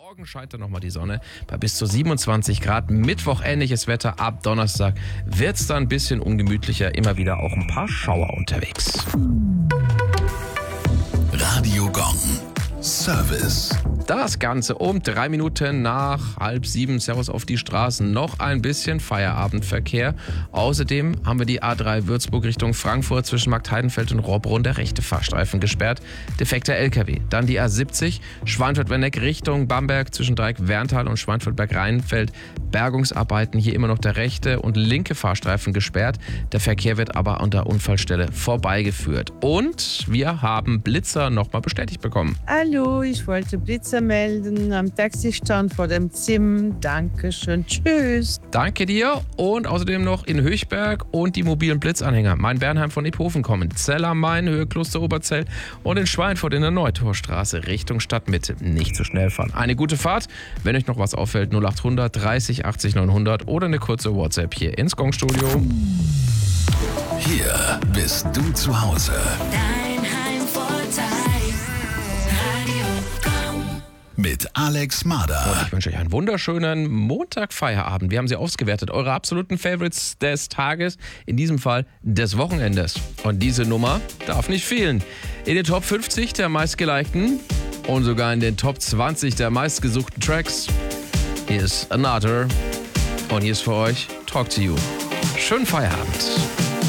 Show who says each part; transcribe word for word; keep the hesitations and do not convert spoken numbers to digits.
Speaker 1: Morgen scheint dann nochmal die Sonne bei bis zu siebenundzwanzig Grad. Mittwoch ähnliches Wetter. Ab Donnerstag wird es dann ein bisschen ungemütlicher. Immer wieder auch ein paar Schauer unterwegs.
Speaker 2: Radio Gong. Service.
Speaker 1: Das Ganze um drei Minuten nach halb sieben. Servus auf die Straßen. Noch ein bisschen Feierabendverkehr. Außerdem haben wir die A drei Würzburg Richtung Frankfurt zwischen Marktheidenfeld und Rohrbrunn der rechte Fahrstreifen gesperrt. Defekter L K W. Dann die A siebzig Schweinfurt-Werneck Richtung Bamberg zwischen Dreieck-Werntal und Schweinfurt-Berg-Rheinfeld. Bergungsarbeiten, hier immer noch der rechte und linke Fahrstreifen gesperrt. Der Verkehr wird aber an der Unfallstelle vorbeigeführt. Und wir haben Blitzer nochmal bestätigt bekommen.
Speaker 3: Hallo, ich wollte Blitzer melden am Taxistand vor dem Zim. Dankeschön, tschüss.
Speaker 1: Danke dir und außerdem noch in Höchberg und die mobilen Blitzanhänger. Mein Bernheim von Iphofen kommen. Zell am Main, Höhe Kloster Oberzell und in Schweinfurt in der Neutorstraße Richtung Stadtmitte. Nicht zu schnell fahren. Eine gute Fahrt. Wenn euch noch was auffällt, null achthundert dreißig achtzig neunhundert oder eine kurze WhatsApp hier ins Gong-Studio.
Speaker 2: Hier bist du zu Hause.
Speaker 4: Dein Heimvorteil. Radio Gong.
Speaker 2: Mit Alex Mader.
Speaker 1: Ich wünsche euch einen wunderschönen Montag-Feierabend. Wir haben sie ausgewertet. Eure absoluten Favorites des Tages, in diesem Fall des Wochenendes. Und diese Nummer darf nicht fehlen. In den Top fünfzig der meistgelikten und sogar in den Top zwanzig der meistgesuchten Tracks. Hier ist Another und hier ist für euch Talk to You. Schönen Feierabend.